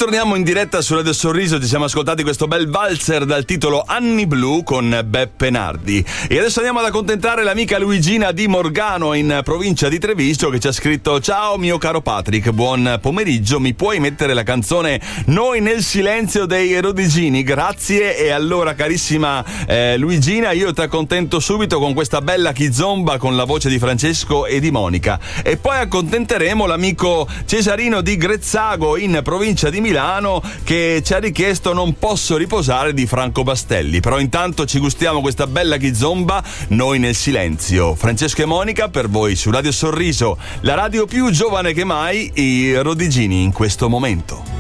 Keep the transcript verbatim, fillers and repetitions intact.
ritorniamo in diretta su Radio Sorriso. Ci siamo ascoltati questo bel valzer dal titolo Anni Blu con Beppe Nardi. E adesso andiamo ad accontentare l'amica Luigina di Morgano in provincia di Treviso, che ci ha scritto: ciao mio caro Patrick, buon pomeriggio, mi puoi mettere la canzone Noi nel silenzio dei Rodigini? Grazie. E allora, carissima eh, Luigina, io ti accontento subito con questa bella kizomba con la voce di Francesco e di Monica, e poi accontenteremo l'amico Cesarino di Grezzago in provincia di Milano, che ci ha richiesto Non posso riposare di Franco Bastelli. Però intanto ci gustiamo questa bella kizomba Noi nel silenzio. Francesco e Monica per voi su Radio Sorriso, la radio più giovane che mai, i Rodigini in questo momento.